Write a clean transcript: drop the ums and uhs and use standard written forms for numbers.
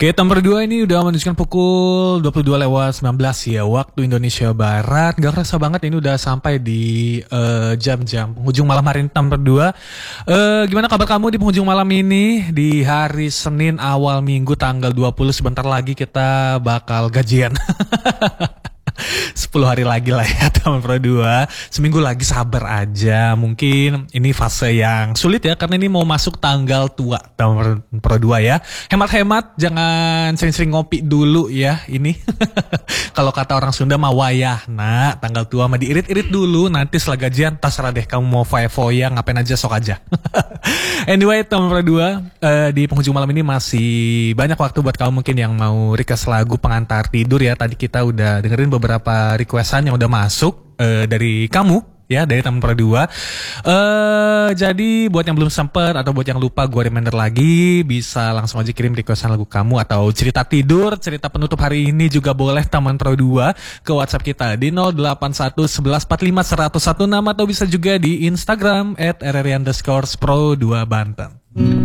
Oke, nomor 2 ini udah menunjukkan pukul 22:19 ya waktu Indonesia Barat. Gak kerasa banget ini udah sampai di jam-jam penghujung malam hari ini nomor 2. Gimana kabar kamu di penghujung malam ini? Di hari Senin awal minggu tanggal 20, sebentar lagi kita bakal gajian. 10 hari lagi lah ya teman Pro 2. Seminggu lagi, sabar aja. Mungkin ini fase yang sulit ya, karena ini mau masuk tanggal tua teman Pro 2 ya. Hemat-hemat, jangan sering-sering ngopi dulu ya ini. Kalau kata orang Sunda mah wayah, nah tanggal tua mah diirit-irit dulu. Nanti setelah gajian terserah deh kamu mau foya-foya ngapain aja, sok aja. Anyway teman Pro 2, di penghujung malam ini masih banyak waktu buat kamu mungkin yang mau request lagu pengantar tidur ya. Tadi kita udah dengerin beberapa requestan yang udah masuk dari kamu ya, dari teman Pro 2. Jadi buat yang belum sempet atau buat yang lupa, gue reminder lagi, bisa langsung aja kirim requestan lagu kamu atau cerita tidur, cerita penutup hari ini juga boleh teman Pro 2 ke WhatsApp kita di 081 11 45 101 atau bisa juga di Instagram @rri_pro2banten.